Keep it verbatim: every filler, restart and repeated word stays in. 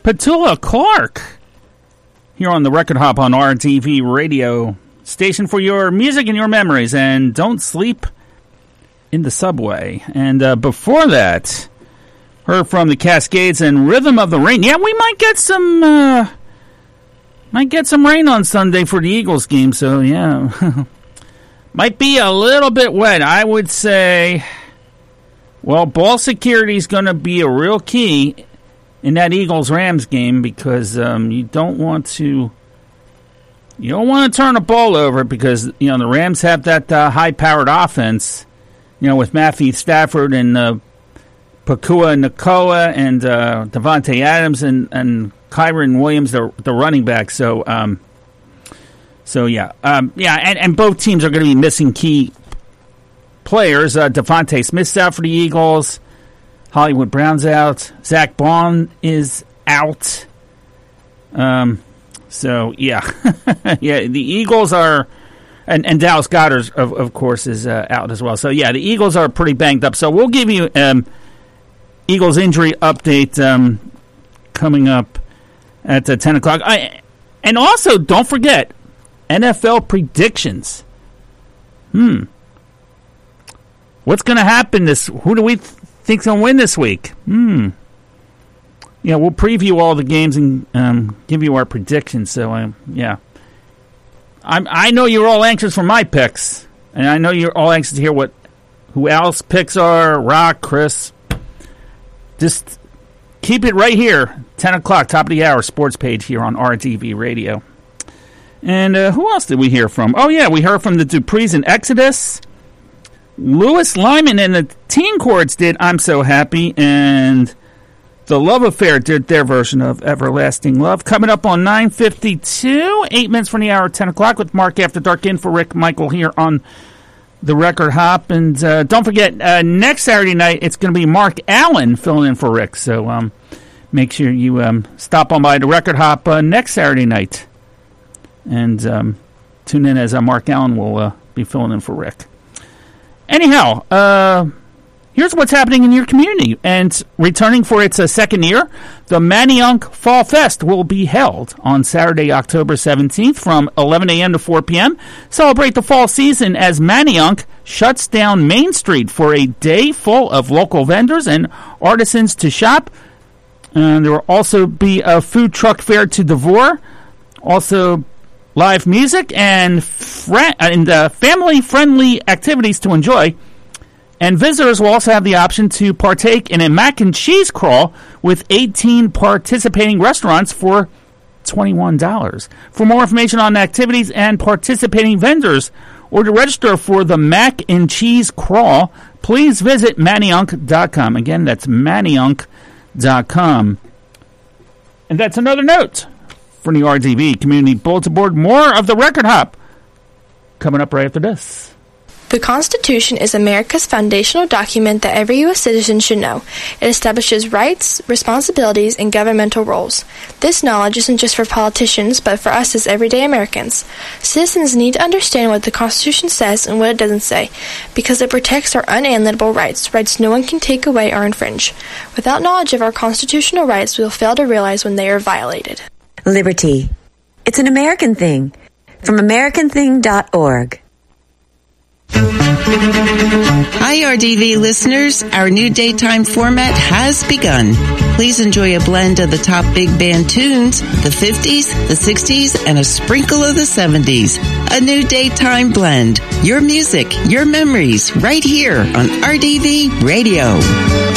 Petula Clark here on the Record Hop on R T V Radio, station for your music and your memories. And don't sleep in the subway. And uh, before that, heard from the Cascades and Rhythm of the Rain. Yeah, we might get some uh, might get some rain on Sunday for the Eagles game. So yeah, might be a little bit wet. I would say, well, ball security is going to be a real key in that Eagles-Rams game, because um, you don't want to you don't want to turn the ball over, because you know the Rams have that uh, high-powered offense, you know, with Matthew Stafford and uh, Pakua Nacua and uh, Devontae Adams and and Kyron Williams, the the running back. So um, so yeah, um, yeah, and, and both teams are going to be missing key players. Uh, Devontae Smith's out for the Eagles. Hollywood Brown's out. Zach Bond is out. Um, so yeah, yeah. The Eagles are, and, and Dallas Goedert, of of course, is uh, out as well. So yeah, the Eagles are pretty banged up. So we'll give you um, Eagles injury update um, coming up at uh, ten o'clock. I, and also, don't forget N F L predictions. Hmm. What's going to happen this? Who do we? Th- Think's gonna win this week? Hmm. Yeah, we'll preview all the games and um, give you our predictions. So, um, yeah, I'm, I know you're all anxious for my picks, and I know you're all anxious to hear what who else picks are. Rock, Chris, just keep it right here, ten o'clock, top of the hour, sports page here on R T V Radio. And uh, who else did we hear from? Oh yeah, we heard from the Duprees and Exodus. Louis Lyman and the Teen Chords did I'm So Happy, and The Love Affair did their version of Everlasting Love. Coming up on nine fifty-two, eight minutes from the hour, ten o'clock, with Mark After Dark in for Rick Michael here on the Record Hop. And uh, don't forget, uh, next Saturday night, it's going to be Mark Allen filling in for Rick. So um, make sure you um, stop on by the Record Hop uh, next Saturday night. And um, tune in as uh, Mark Allen will uh, be filling in for Rick. Anyhow, uh, here's what's happening in your community. And returning for its uh, second year, the Manayunk Fall Fest will be held on Saturday, October seventeenth from eleven a.m. to four p.m. Celebrate the fall season as Manayunk shuts down Main Street for a day full of local vendors and artisans to shop. And there will also be a food truck fair to devour. Also, live music and, fr- and uh, family-friendly activities to enjoy. And visitors will also have the option to partake in a mac and cheese crawl with eighteen participating restaurants for twenty-one dollars. For more information on activities and participating vendors, or to register for the mac and cheese crawl, please visit manayunk dot com. Again, that's manayunk dot com. And that's another note from the R T V Community Bulletin Board. More of the Record Hop coming up right after this. The Constitution is America's foundational document that every U S citizen should know. It establishes rights, responsibilities, and governmental roles. This knowledge isn't just for politicians, but for us as everyday Americans. Citizens need to understand what the Constitution says and what it doesn't say, because it protects our unalienable rights, rights no one can take away or infringe. Without knowledge of our constitutional rights, we will fail to realize when they are violated. Liberty. It's an American thing. From American thing dot org. Hi, R D V listeners. Our new daytime format has begun. Please enjoy a blend of the top big band tunes, the fifties, the sixties, and a sprinkle of the seventies. A new daytime blend. Your music, your memories, right here on R D V Radio.